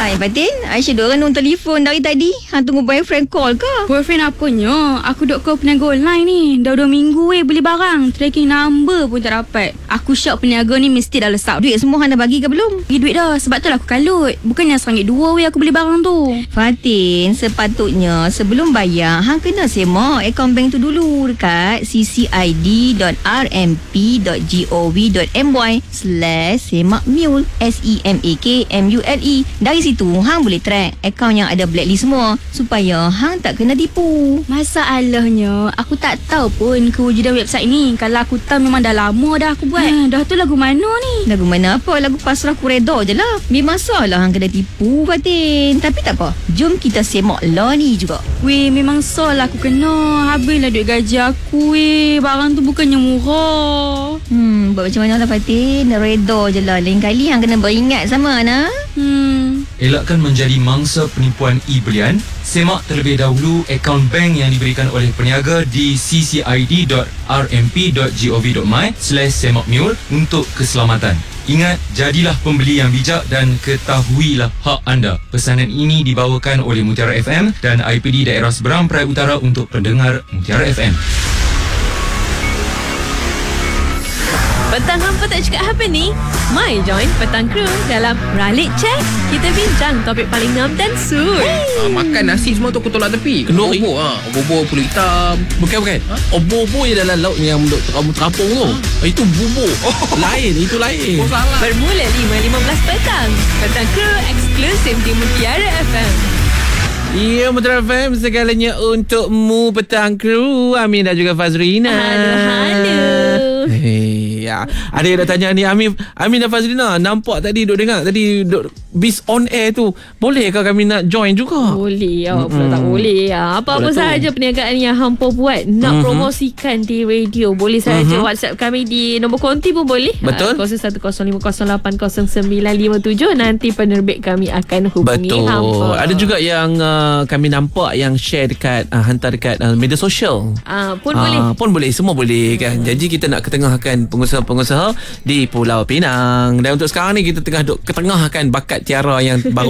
Hai Fatin, Aisyah duk renung telefon dari tadi. Hang tunggu boyfriend call ke? Boyfriend apanya? Aku duk call peniaga online ni. Dah 2 minggu beli barang. Tracking number pun tak dapat. Aku syak peniaga ni mesti dah lesap. Duit semua hang dah bagi ke belum? Bagi duit dah. Sebab tu lah aku kalut. Bukannya RM1.2 aku beli barang tu. Fatin, sepatutnya sebelum bayar, hang kena semak akaun bank tu dulu dekat ccid.rmp.gov.my/semakmule SEMAKMULE. Dari situ hang boleh track akaun yang ada blacklist semua supaya hang tak kena tipu. Masalahnya aku tak tahu pun kewujudan website ni. Kalau aku tahu memang dah lama dah aku buat. Dah tu lagu mana ni? Lagu mana apa? Lagu Pasrah Ku Redha je lah. Memang salah hang kena tipu Fatin. Tapi tak apa, jom kita semak lah ni juga. Weh, memang salah aku kena. Habislah duit gaji aku Barang tu bukannya murah. Buat macam mana lah Fatin? Redha je lah. Lain kali hang kena beringat sama nah. Elakkan menjadi mangsa penipuan e-belian. Semak terlebih dahulu akaun bank yang diberikan oleh peniaga di ccid.rmp.gov.my/semakmule untuk keselamatan. Ingat, jadilah pembeli yang bijak dan ketahuilah hak anda. Pesanan ini dibawakan oleh Mutiara FM dan IPD Daerah Seberang Perai Utara untuk pendengar Mutiara FM. Petang hampa tak cakap apa ni? Mai join Petang Crew dalam Ralik Check. Kita bincang topik paling ngam dan sur. Makan nasi semua tu aku tolak tepi. Kena obor obor pulut hitam. Bukan obor je dalam laut yang terapung tu. Itu bubur. Lain, itu lain. Bermula 5.15 petang. Petang Crew eksklusif di Mutiara FM. Ya, Mutiara FM segalanya untukmu Petang Crew. Amin dan juga Fazrina. Halo. Ya. Ada yang dah tanya ni, Amin dan Fazrina, nampak tadi duk dengar tadi bis on air tu, bolehkah kami nak join juga? Boleh. Pula tak boleh. Apa-apa sahaja perniagaan yang hampa buat nak promosikan di radio, boleh sahaja WhatsApp kami di nombor konti pun boleh. Betul. 0105080957. Nanti penerbit kami akan hubungi hampa. Ada juga yang kami nampak yang share dekat hantar dekat media sosial. Pun boleh. Semua boleh kan. Jadi kita nak ketengahkan pengusaha-pengusaha di Pulau Pinang. Dan untuk sekarang ni kita tengah duk ketengahkan bakat Tiara yang baru